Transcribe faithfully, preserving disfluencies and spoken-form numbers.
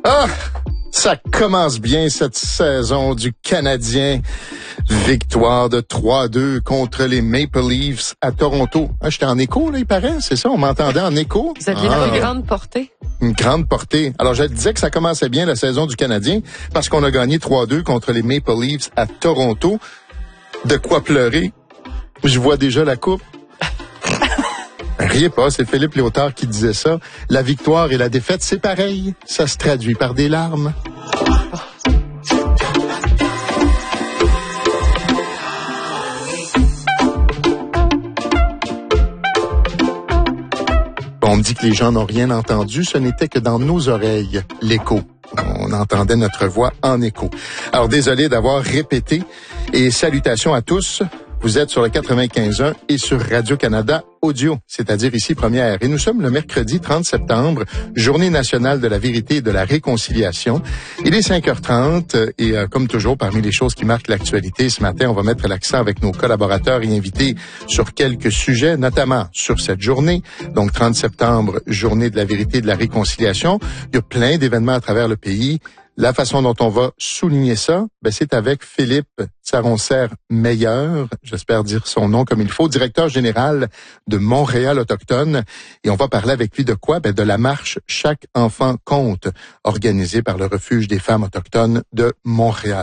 Ah, ça commence bien cette saison du Canadien. Victoire de trois à deux contre les Maple Leafs à Toronto. Ah, j'étais en écho, là, il paraît, c'est ça? On m'entendait en écho? Vous aviez ah. une grande portée. Une grande portée. Alors, je disais que ça commençait bien la saison du Canadien parce qu'on a gagné trois à deux contre les Maple Leafs à Toronto. De quoi pleurer? Je vois déjà la coupe. Riez pas, c'est Philippe Léotard qui disait ça. La victoire et la défaite, c'est pareil. Ça se traduit par des larmes. On me dit que les gens n'ont rien entendu. Ce n'était que dans nos oreilles, l'écho. On entendait notre voix en écho. Alors, désolé d'avoir répété. Et salutations à tous. Vous êtes sur le quatre-vingt-quinze un et sur Radio-Canada Audio, c'est-à-dire ici Première. Et nous sommes le mercredi trente septembre, Journée nationale de la vérité et de la réconciliation. Il est cinq heures trente et euh, comme toujours, parmi les choses qui marquent l'actualité, ce matin, on va mettre l'accent avec nos collaborateurs et invités sur quelques sujets, notamment sur cette journée. Donc, trente septembre, Journée de la vérité et de la réconciliation. Il y a plein d'événements à travers le pays. La façon dont on va souligner ça, ben c'est avec Philippe Tsaroncer-Meyer, j'espère dire son nom comme il faut, directeur général de Montréal Autochtone. Et on va parler avec lui de quoi? Ben de la marche Chaque enfant compte, organisée par le Refuge des femmes autochtones de Montréal.